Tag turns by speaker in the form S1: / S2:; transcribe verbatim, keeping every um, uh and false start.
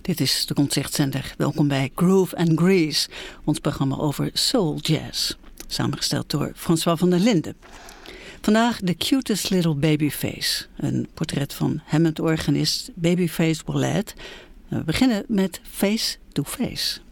S1: Dit is de Concertzender. Welkom bij Groove and Grease, ons programma over soul jazz. Samengesteld door François van der Linden. Vandaag The Cutest Little Babyface. Een portret van Hammond-organist Babyface Wallet. We beginnen met Face to Face.